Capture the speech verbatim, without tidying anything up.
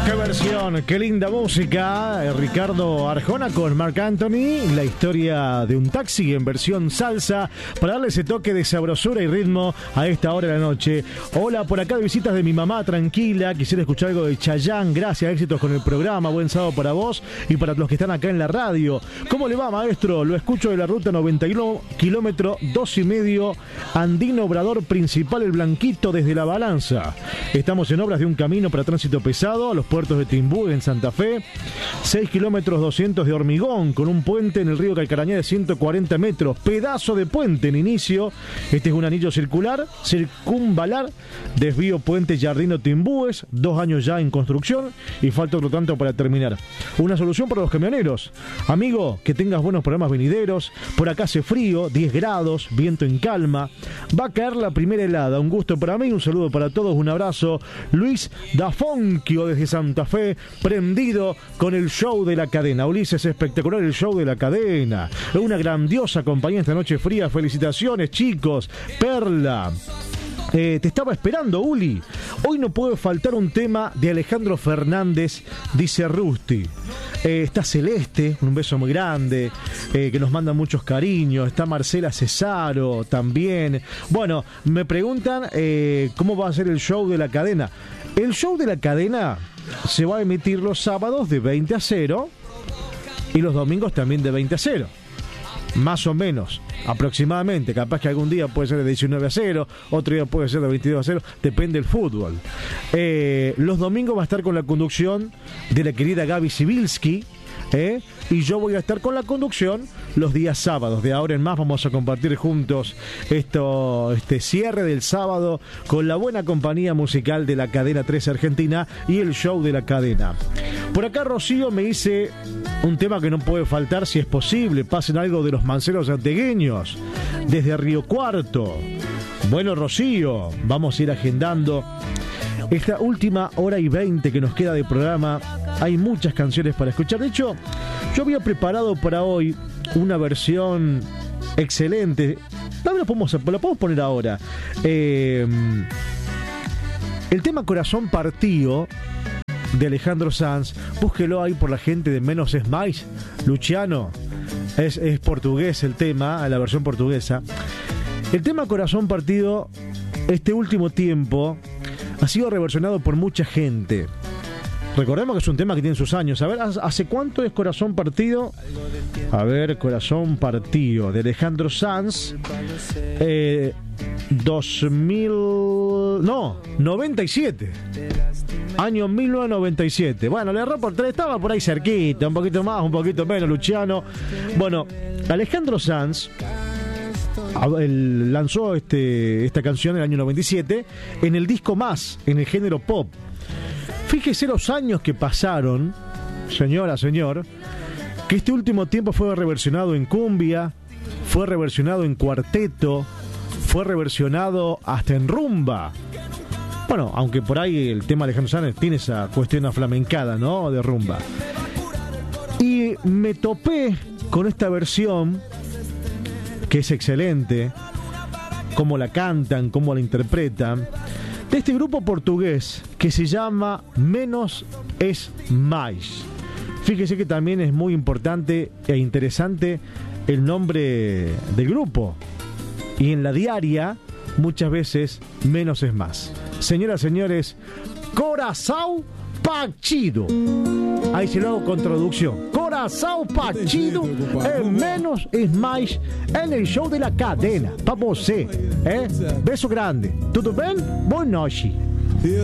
Qué versión, qué linda música. Ricardo Arjona con Marc Anthony, la historia de un taxi en versión salsa, para darle ese toque de sabrosura y ritmo a esta hora de la noche. Hola, por acá de visitas de mi mamá, tranquila, quisiera escuchar algo de Chayanne, gracias, éxitos con el programa, buen sábado para vos y para los que están acá en la radio. ¿Cómo le va, maestro? Lo escucho de la ruta noventa y uno, kilómetro dos y medio, Andino Obrador Principal, El Blanquito, desde La Balanza. Estamos en obras de un camino para tránsito pesado a los puertos de Timbú en Santa Fe, seis kilómetros doscientos de hormigón con un puente en el río Calcarañá de ciento cuarenta metros, pedazo de puente en inicio. Este es un anillo circular, circunvalar, desvío puente Jardino Timbúes, dos años ya en construcción y falta otro tanto para terminar. Una solución para los camioneros. Amigo, que tengas buenos programas venideros. Por acá hace frío, diez grados, viento en calma, va a caer la primera helada. Un gusto para mí, un saludo para todos, un abrazo. Luis Dafonquio desde Santa Fe, prendido con el show de la cadena. Ulises, espectacular el show de la cadena. Una grandiosa compañía esta noche fría. Felicitaciones, chicos. Perla. Eh, te estaba esperando, Uli. Hoy no puede faltar un tema de Alejandro Fernández, dice Rusty. Eh, está Celeste, un beso muy grande, eh, que nos manda muchos cariños. Está Marcela Cesaro también. Bueno, me preguntan eh, cómo va a ser el show de la cadena. El show de la cadena se va a emitir los sábados de veinte a cero y los domingos también de veinte a cero. Más o menos, aproximadamente. Capaz que algún día puede ser de diecinueve a cero, otro día puede ser de veintidós a cero, depende del fútbol. Eh, los domingos va a estar con la conducción de la querida Gaby Sibilski, ¿eh? Y yo voy a estar con la conducción los días sábados. De ahora en más vamos a compartir juntos esto, este cierre del sábado con la buena compañía musical de la cadena trece Argentina y el show de la cadena. Por acá Rocío me dice un tema que no puede faltar, si es posible, pasen algo de los manceros santegueños desde Río Cuarto. Bueno, Rocío, vamos a ir agendando esta última hora y veinte que nos queda de programa. Hay muchas canciones para escuchar. De hecho, yo había preparado para hoy una versión excelente. La podemos, la podemos poner ahora. Eh, el tema Corazón Partido de Alejandro Sanz. Búsquelo ahí por la gente de Menos es Mais. Luciano, es, es portugués el tema, la versión portuguesa. El tema Corazón Partido, este último tiempo, ha sido reversionado por mucha gente. Recordemos que es un tema que tiene sus años. A ver, ¿hace cuánto es Corazón Partido? A ver, Corazón Partido de Alejandro Sanz. Eh, dos mil... No, noventa y siete. Año mil novecientos noventa y siete. Bueno, le erró por tres, estaba por ahí cerquita, un poquito más, un poquito menos, Luciano. Bueno, Alejandro Sanz él lanzó este, esta canción en el año noventa y siete en el disco Más, en el género pop. Fíjese los años que pasaron, señora, señor, que este último tiempo fue reversionado en cumbia, fue reversionado en cuarteto, fue reversionado hasta en rumba. Bueno, aunque por ahí el tema de Alejandro Sanz tiene esa cuestión aflamencada, ¿no?, de rumba. Y me topé con esta versión, que es excelente, cómo la cantan, cómo la interpretan, de este grupo portugués que se llama Menos es Mais. Fíjese que también es muy importante e interesante el nombre del grupo. Y en la diaria, muchas veces, menos es más. Señoras, señores, Coração Partido. Ahí se lo hago con traducción. Coração Partido é menos es mais en el show de la cadena. Para você, ¿eh? Beso grande. Tudo bem? Boa noite.